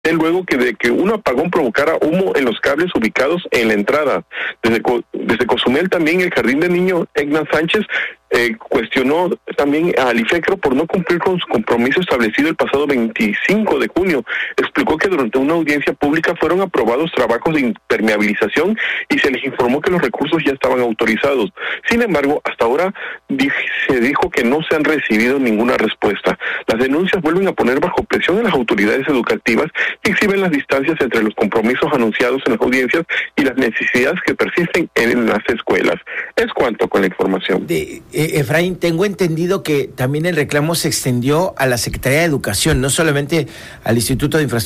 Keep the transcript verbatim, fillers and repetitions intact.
luego que de que un apagón provocara humo en los cables ubicados en la entrada. Desde, desde Cozumel también el Jardín de Niño Egnan Sánchez eh, cuestionó también a Alifecro por no cumplir con su compromiso establecido el pasado veinticinco de junio. Explicó que durante una audiencia pública fueron aprobados trabajos de impermeabilización y se les informó que los recursos ya estaban autorizados. Sin embargo, hasta ahora se dijo que no se han recibido ninguna respuesta. Las denuncias vuelven a poner bajo presión a las autoridades educativas y exhiben las distancias entre los compromisos anunciados en las audiencias y las necesidades que persisten en las escuelas. Es cuanto con la información. De, eh, Efraín, tengo entendido que también el reclamo se extendió a la Secretaría de Educación, no solamente al Instituto de Infraestructura